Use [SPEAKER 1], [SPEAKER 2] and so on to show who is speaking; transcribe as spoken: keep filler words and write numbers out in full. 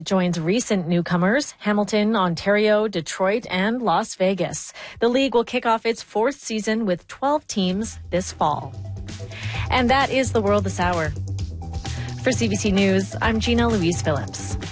[SPEAKER 1] joins recent newcomers, Hamilton, Ontario, Detroit, and Las Vegas. The league will kick off its fourth season with twelve teams this fall. And that is the world this hour. For C B C News, I'm Gina Louise Phillips.